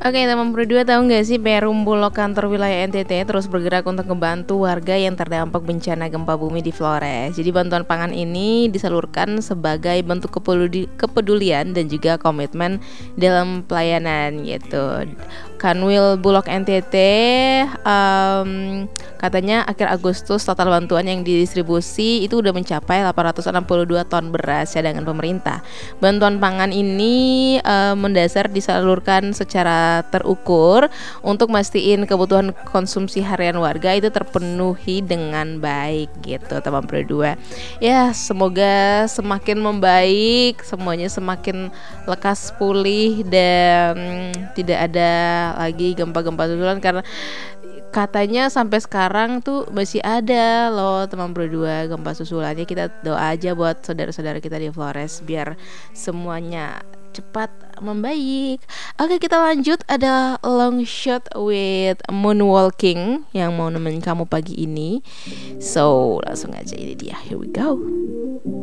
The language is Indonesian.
Oke, teman berdua tahu nggak sih Perum Bulog kantor wilayah NTT terus bergerak untuk membantu warga yang terdampak bencana gempa bumi di Flores. Jadi bantuan pangan ini disalurkan sebagai bentuk kepedulian dan juga komitmen dalam pelayanan gitu. Kanwil Bulog NTT katanya akhir Agustus total bantuan yang didistribusi itu udah mencapai 862 ton beras cadangan pemerintah. Bantuan pangan ini mendasar disalurkan secara terukur untuk mastiin kebutuhan konsumsi harian warga itu terpenuhi dengan baik gitu, teman berdua. Ya, semoga semakin membaik, semuanya semakin lekas pulih dan tidak ada lagi gempa-gempa susulan, karena katanya sampai sekarang tuh masih ada loh teman berdua gempa susulannya. Kita doa aja buat saudara-saudara kita di Flores biar semuanya cepat membaik. Oke, kita lanjut, ada Long Shot with Moonwalking yang mau nemenin kamu pagi ini. So langsung aja, ini dia, here we go.